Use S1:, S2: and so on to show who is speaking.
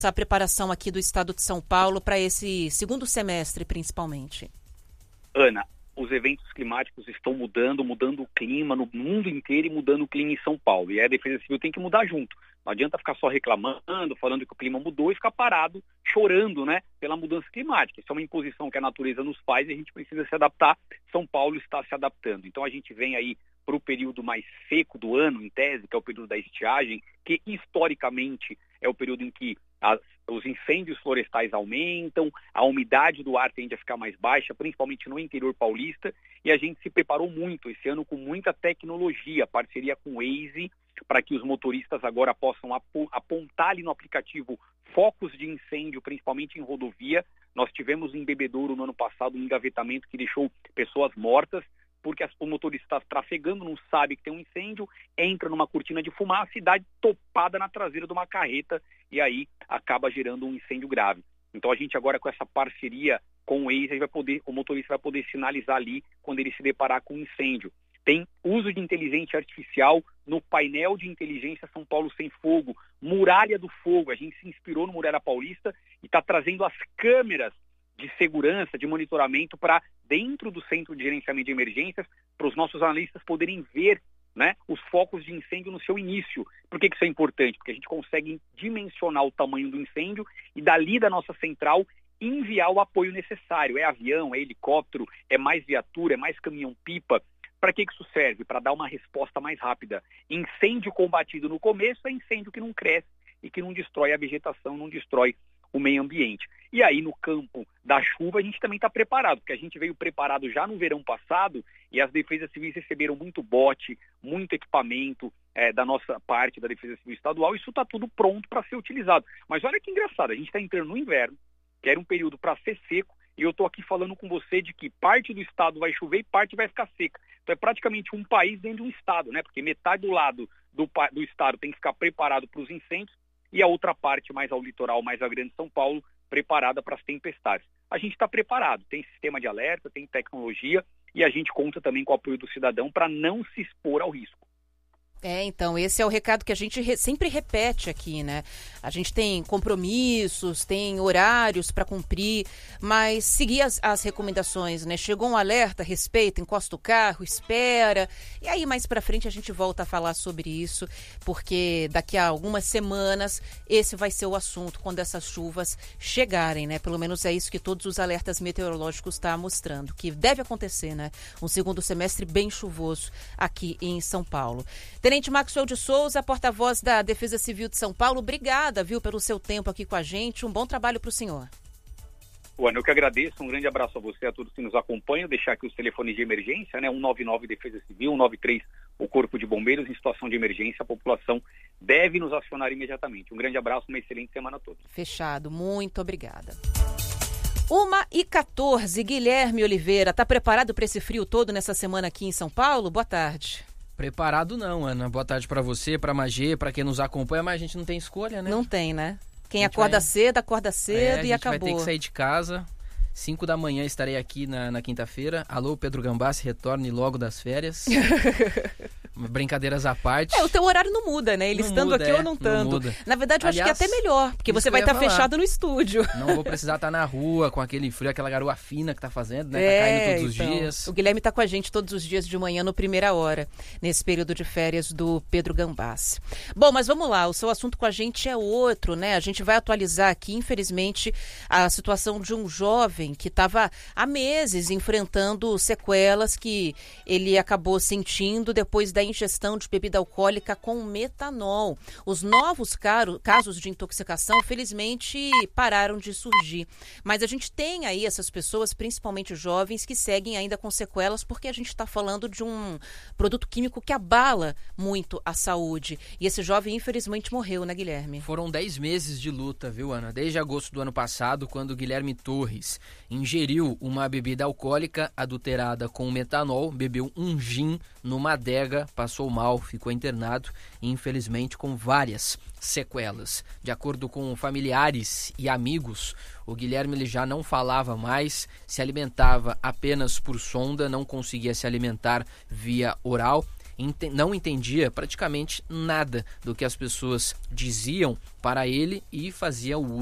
S1: a preparação aqui do estado de São Paulo para esse segundo semestre, principalmente?
S2: Ana, os eventos climáticos estão mudando o clima no mundo inteiro e mudando o clima em São Paulo. E a Defesa Civil tem que mudar junto. Não adianta ficar só reclamando, falando que o clima mudou e ficar parado, chorando, né, pela mudança climática. Isso é uma imposição que a natureza nos faz e a gente precisa se adaptar. São Paulo está se adaptando. Então a gente vem aí para o período mais seco do ano, em tese, que é o período da estiagem, que historicamente é o período em que os incêndios florestais aumentam, a umidade do ar tende a ficar mais baixa, principalmente no interior paulista, e a gente se preparou muito esse ano com muita tecnologia, parceria com o Waze, para que os motoristas agora possam apontar ali no aplicativo focos de incêndio, principalmente em rodovia. Nós tivemos em Bebedouro no ano passado um engavetamento que deixou pessoas mortas, porque o motorista está trafegando, não sabe que tem um incêndio, entra numa cortina de fumaça e dá topada na traseira de uma carreta e aí acaba gerando um incêndio grave. Então a gente agora com essa parceria com o Waze, o motorista vai poder sinalizar ali quando ele se deparar com um incêndio. Tem uso de inteligência artificial no painel de inteligência São Paulo Sem Fogo, Muralha do Fogo. A gente se inspirou no Muralha Paulista e está trazendo as câmeras de segurança, de monitoramento para dentro do centro de gerenciamento de emergências, para os nossos analistas poderem ver, né, os focos de incêndio no seu início. Por que isso é importante? Porque a gente consegue dimensionar o tamanho do incêndio e dali da nossa central enviar o apoio necessário. É avião, é helicóptero, é mais viatura, é mais caminhão-pipa. Para que isso serve? Para dar uma resposta mais rápida. Incêndio combatido no começo é incêndio que não cresce e que não destrói a vegetação, não destrói o meio ambiente. E aí, no campo da chuva, a gente também está preparado, porque a gente veio preparado já no verão passado e as defesas civis receberam muito bote, muito equipamento da nossa parte, da Defesa Civil Estadual. Isso está tudo pronto para ser utilizado. Mas olha que engraçado, a gente está entrando no inverno, que era um período para ser seco, e eu estou aqui falando com você de que parte do estado vai chover e parte vai ficar seca. Então é praticamente um país dentro de um estado, né? Porque metade do lado do estado tem que ficar preparado para os incêndios e a outra parte, mais ao litoral, mais à Grande São Paulo, preparada para as tempestades. A gente está preparado, tem sistema de alerta, tem tecnologia e a gente conta também com o apoio do cidadão para não se expor ao risco.
S1: Então, esse é o recado que a gente sempre repete aqui, né? A gente tem compromissos, tem horários para cumprir, mas seguir as recomendações, né? Chegou um alerta, respeita, encosta o carro, espera. E aí, mais para frente, a gente volta a falar sobre isso, porque daqui a algumas semanas, esse vai ser o assunto quando essas chuvas chegarem, né? Pelo menos é isso que todos os alertas meteorológicos estão mostrando, que deve acontecer, né? Um segundo semestre bem chuvoso aqui em São Paulo. Tenente Maxwell de Souza, porta-voz da Defesa Civil de São Paulo, obrigada, viu, pelo seu tempo aqui com a gente. Um bom trabalho para o senhor.
S2: Ana, eu que agradeço. Um grande abraço a você, a todos que nos acompanham. Deixar aqui os telefones de emergência, né? 199 Defesa Civil, 193 o Corpo de Bombeiros. Em situação de emergência, a população deve nos acionar imediatamente. Um grande abraço, uma excelente semana a todos.
S1: Fechado. Muito obrigada. 1h14, Guilherme Oliveira, está preparado para esse frio todo nessa semana aqui em São Paulo? Boa tarde.
S3: Preparado não, Ana. Boa tarde para você, para a Magê, para quem nos acompanha, mas a gente não tem escolha, né?
S1: Não tem, né? Quem acorda cedo e acabou. A gente vai ter
S3: que sair de casa. 5 da manhã estarei aqui na quinta-feira. Alô, Pedro Gambassi, retorne logo das férias. Brincadeiras à parte.
S1: O teu horário não muda, né? Ele estando aqui ou não estando. Na verdade, eu acho que é até melhor, porque você vai estar fechado no estúdio.
S3: Não vou precisar estar na rua com aquele frio, aquela garoa fina que tá fazendo, né? Tá caindo todos os dias.
S1: O Guilherme tá com a gente todos os dias de manhã no Primeira Hora, nesse período de férias do Pedro Gambassi. Bom, mas vamos lá, o seu assunto com a gente é outro, né? A gente vai atualizar aqui, infelizmente, a situação de um jovem que estava há meses enfrentando sequelas que ele acabou sentindo depois da ingestão de bebida alcoólica com metanol. Os novos casos de intoxicação, felizmente, pararam de surgir. Mas a gente tem aí essas pessoas, principalmente jovens, que seguem ainda com sequelas, porque a gente está falando de um produto químico que abala muito a saúde. E esse jovem, infelizmente, morreu, né, Guilherme?
S3: Foram 10 meses de luta, viu, Ana? Desde agosto do ano passado, quando Guilherme Torres ingeriu uma bebida alcoólica adulterada com metanol, bebeu um gin numa adega, passou mal, ficou internado e infelizmente com várias sequelas. De acordo com familiares e amigos, o Guilherme ele já não falava mais, se alimentava apenas por sonda, não conseguia se alimentar via oral. não entendia praticamente nada do que as pessoas diziam para ele e fazia o